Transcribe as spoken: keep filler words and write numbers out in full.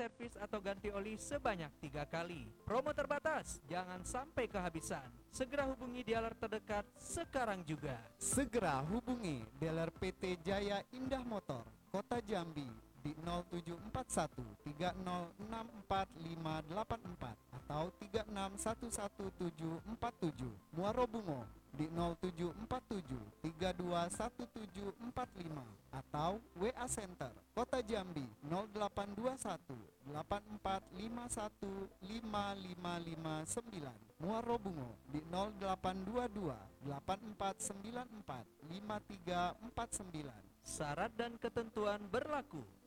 servis atau ganti oli sebanyak tiga kali. Promo terbatas, jangan sampai kehabisan. Segera hubungi dealer terdekat sekarang juga. Segera hubungi dealer P T Jaya Indah Motor, Kota Jambi di nol tujuh empat satu tiga nol enam empat lima delapan empat atau tiga enam satu satu tujuh empat tujuh. Muaro Bungo di nol tujuh empat tujuh tiga dua satu tujuh empat lima atau W A Center Kota Jambi nol delapan dua satu delapan empat lima satu lima lima lima sembilan. Muaro Bungo di nol delapan dua dua delapan empat sembilan empat lima tiga empat sembilan. Syarat dan ketentuan berlaku.